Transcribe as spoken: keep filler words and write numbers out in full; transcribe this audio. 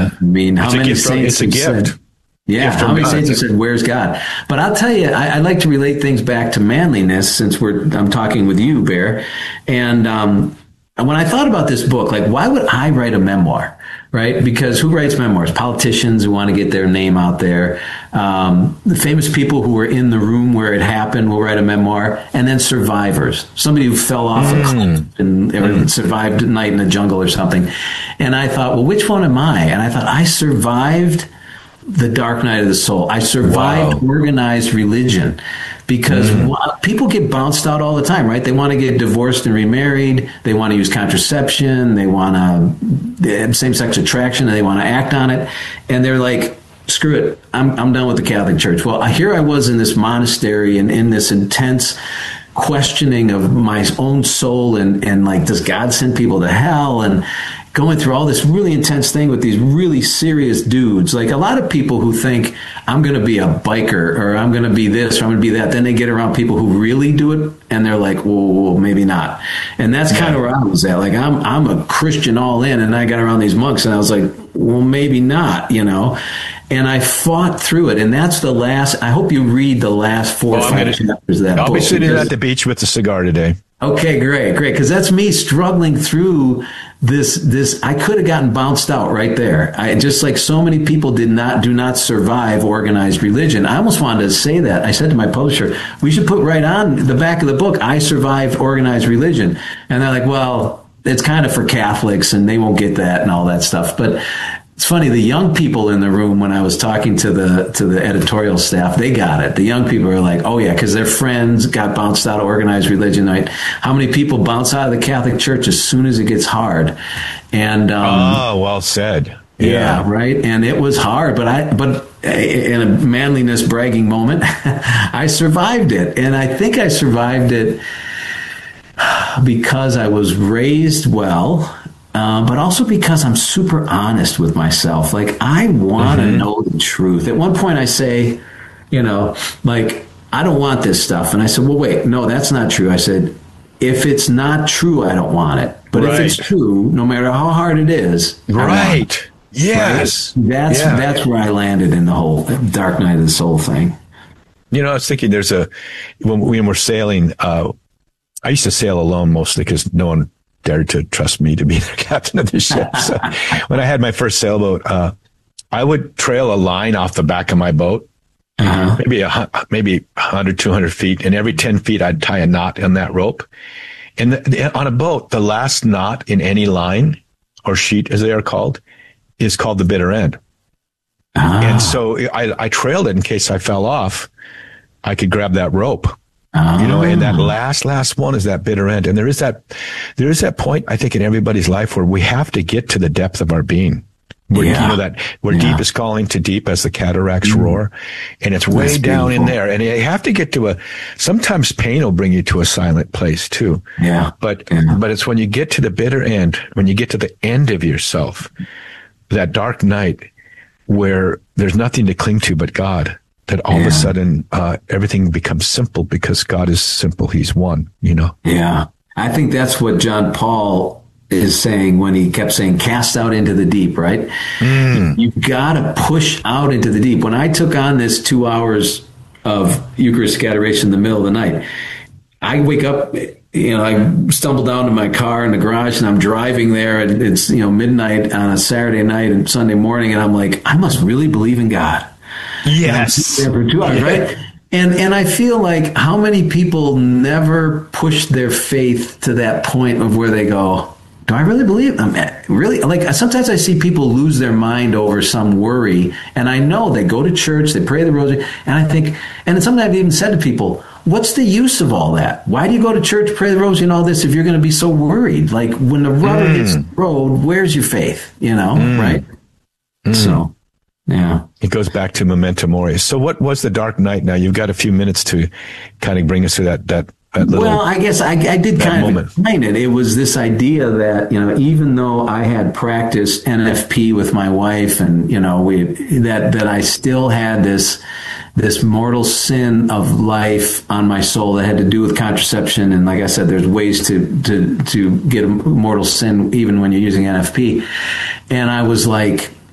Yeah. I mean, how it's many a gift, saints it's a gift. said, yeah, how many saints have said, where's God? But I'll tell you, I, I like to relate things back to manliness since we're I'm talking with you, Bear. And um, when I thought about this book, like, why would I write a memoir? Right? Because who writes memoirs? Politicians who want to get their name out there. Um, the famous people who were in the room where it happened will write a memoir. And then survivors. Somebody who fell off mm. a cliff and or mm. survived a night in the jungle or something. And I thought, well, which one am I? And I thought, I survived the dark night of the soul. I survived wow. organized religion. Because mm. people get bounced out all the time, right? They want to get divorced and remarried. They want to use contraception. They want to same-sex attraction, and they want to act on it. And they're like, screw it. I'm I'm done with the Catholic Church. Well, here I was in this monastery and in this intense questioning of my own soul and, and like, does God send people to hell? And going through all this really intense thing with these really serious dudes. Like a lot of people who think I'm going to be a biker or I'm going to be this or I'm going to be that. Then they get around people who really do it and they're like, well, well maybe not. And that's yeah. kind of where I was at. Like I'm, I'm a Christian all in, and I got around these monks and I was like, well, maybe not, you know? And I fought through it. And that's the last, I hope you read the last four well, or five gonna, chapters of that I'll book. I'll be sitting at the beach with a cigar today. Okay, great, great. Because that's me struggling through this. This I could have gotten bounced out right there. I just like so many people did not do not survive organized religion. I almost wanted to say that. I said to my publisher, we should put right on the back of the book, I survived organized religion. And they're like, well, it's kind of for Catholics and they won't get that and all that stuff. But it's funny, the young people in the room, when I was talking to the to the editorial staff, they got it. The young people are like, oh, yeah, because their friends got bounced out of organized religion. Right? How many people bounce out of the Catholic Church as soon as it gets hard? And um, oh, well said. Yeah. yeah, right. And it was hard, but I but in a manliness bragging moment, I survived it. And I think I survived it because I was raised well. Um, but also because I'm super honest with myself. Like, I want to mm-hmm. know the truth. At one point I say, you know, like, I don't want this stuff. And I said, well, wait, no, that's not true. I said, if it's not true, I don't want it. But right. if it's true, no matter how hard it is. Right. Yes. Right? That's, yeah. that's where I landed in the whole Dark Night of the Soul thing. You know, I was thinking there's a, when we were sailing, uh, I used to sail alone mostly because no one dared to trust me to be the captain of the ship. So when I had my first sailboat, uh, I would trail a line off the back of my boat, uh-huh. maybe a, maybe one hundred, two hundred feet. And every ten feet, I'd tie a knot on that rope. And the, the, on a boat, the last knot in any line or sheet, as they are called, is called the bitter end. Ah. And so I, I trailed it in case I fell off. I could grab that rope. Oh. You know, and that last, last one is that bitter end. And there is that, there is that point, I think, in everybody's life where we have to get to the depth of our being. Where, yeah. you know, that where yeah. deep is calling to deep as the cataracts mm. roar. And it's way That's down beautiful. in there. And you have to get to a, sometimes pain will bring you to a silent place too. Yeah. But, yeah. but it's when you get to the bitter end, when you get to the end of yourself, that dark night where there's nothing to cling to but God. That all yeah. of a sudden, uh, everything becomes simple because God is simple. He's one, you know? Yeah. I think that's what John Paul is saying when he kept saying, cast out into the deep, right? Mm. You've got to push out into the deep. When I took on this two hours of Eucharistic adoration in the middle of the night, I wake up, you know, I stumble down to my car in the garage and I'm driving there and it's, you know, midnight on a Saturday night and Sunday morning. And I'm like, I must really believe in God. Yes. For two hours, right? And and I feel like how many people never push their faith to that point of where they go, do I really believe? I mean, really? Like sometimes I see people lose their mind over some worry, and I know they go to church, they pray the rosary, and I think, and sometimes I've even said to people, what's the use of all that? Why do you go to church, pray the rosary, and all this if you're going to be so worried? Like when the rubber mm. hits the road, where's your faith? You know, mm. right? Mm. So. Yeah. It goes back to memento mori. So what was the dark night now? You've got a few minutes to kind of bring us to that, that, that little Well, I guess I, I did kind of moment. explain it. It was this idea that, you know, even though I had practiced N F P with my wife and, you know, we, that, that I still had this, this mortal sin of life on my soul that had to do with contraception. And like I said, there's ways to, to, to get a mortal sin even when you're using N F P. And I was like,